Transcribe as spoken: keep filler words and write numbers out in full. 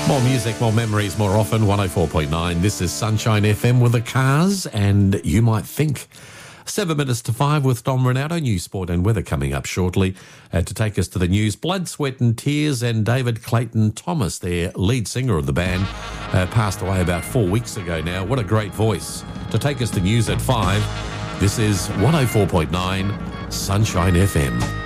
More music, more memories, more often. one oh four point nine. This is Sunshine F M with the Cars, and you might think. Seven minutes to five with Dom Ronaldo. News, sport and weather coming up shortly. Uh, to take us to the news, Blood, Sweat and Tears, and David Clayton Thomas, their lead singer of the band, uh, passed away about four weeks ago now. What a great voice. To take us to news at five, this is one oh four point nine Sunshine F M.